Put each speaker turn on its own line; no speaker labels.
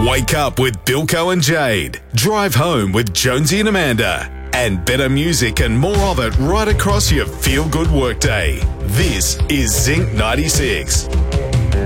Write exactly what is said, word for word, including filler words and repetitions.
Wake up with Bilko and Jade. Drive home with Jonesy and Amanda. And better music and more of it right across your feel-good workday. This is Zinc ninety-six.